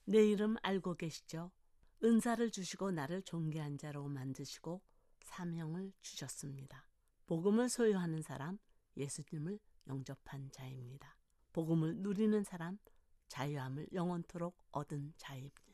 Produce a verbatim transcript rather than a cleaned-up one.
내 이름 알고 계시죠? 은사를 주시고 나를 존귀한 자로 만드시고 사명을 주셨습니다. 복음을 소유하는 사람, 예수님을 영접한 자입니다. 복음을 누리는 사람, 자유함을 영원토록 얻은 자입니다.